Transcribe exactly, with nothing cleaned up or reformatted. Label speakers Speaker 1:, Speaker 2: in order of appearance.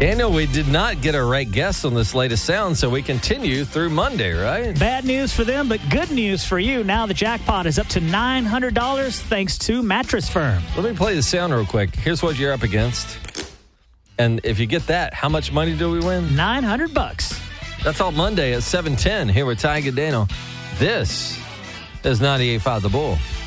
Speaker 1: Daniel, we did not get a right guess on this latest sound, so we continue through Monday, right?
Speaker 2: Bad news for them, but good news for you. Now the jackpot is up to nine hundred dollars thanks to Mattress Firm.
Speaker 1: Let me play the sound real quick. Here's what you're up against. And if you get that, how much money do we win?
Speaker 2: nine hundred bucks.
Speaker 1: That's all Monday at seven ten here with Ty and Daniel. This is ninety-eight point five The Bull.